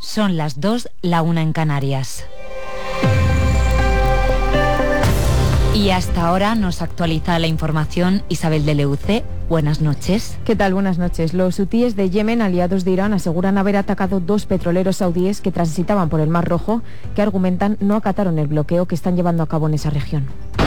Son las 2, la 1 en Canarias. Y hasta ahora nos actualiza la información Isabel de Leuce. Buenas noches. ¿Qué tal? Buenas noches. Los hutíes de Yemen, aliados de Irán, aseguran haber atacado 2 petroleros saudíes que transitaban por el Mar Rojo, que argumentan no acataron el bloqueo que están llevando a cabo en esa región.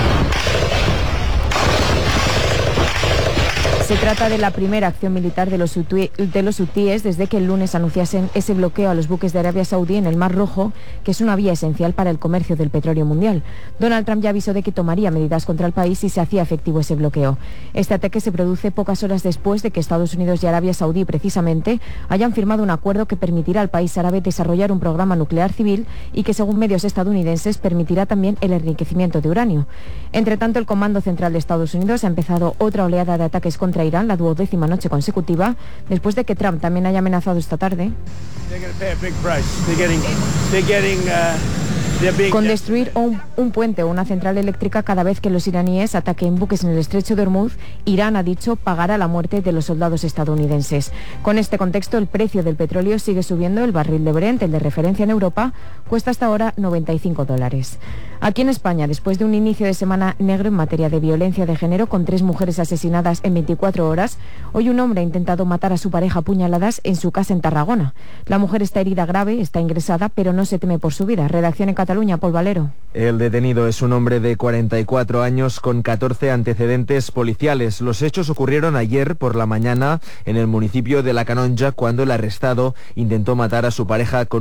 Se trata de la primera acción militar de los hutíes desde que el lunes anunciasen ese bloqueo a los buques de Arabia Saudí en el Mar Rojo, que es una vía esencial para el comercio del petróleo mundial. Donald Trump ya avisó de que tomaría medidas contra el país si se hacía efectivo ese bloqueo. Este ataque se produce pocas horas después de que Estados Unidos y Arabia Saudí, precisamente, hayan firmado un acuerdo que permitirá al país árabe desarrollar un programa nuclear civil y que, según medios estadounidenses, permitirá también el enriquecimiento de uranio. Entre tanto, el Comando Central de Estados Unidos ha empezado otra oleada de ataques contra Irán, la 12ª noche consecutiva, después de que Trump también haya amenazado esta tarde con destruir un puente o una central eléctrica cada vez que los iraníes ataquen buques en el estrecho de Hormuz. Irán, ha dicho, pagará la muerte de los soldados estadounidenses. Con este contexto, el precio del petróleo sigue subiendo. El barril de Brent, el de referencia en Europa, cuesta hasta ahora $95. Aquí en España, después de un inicio de semana negro en materia de violencia de género, con 3 mujeres asesinadas en 24 horas, hoy un hombre ha intentado matar a su pareja a puñaladas en su casa en Tarragona. La mujer está herida grave, está ingresada, pero no se teme por su vida. Redacción en Cataluña, Paul Valero. El detenido es un hombre de 44 años con 14 antecedentes policiales. Los hechos ocurrieron ayer por la mañana en el municipio de La Canonja, cuando el arrestado intentó matar a su pareja con